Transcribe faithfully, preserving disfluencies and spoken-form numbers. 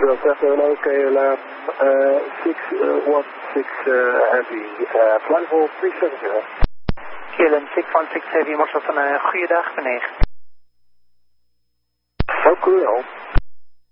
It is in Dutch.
zero seven, okay, alarm uh, six one six uh, heavy, uh, flight level three seven zero. K L M six one six heavy, Marshall van een goede dag, meneer. Dank u wel.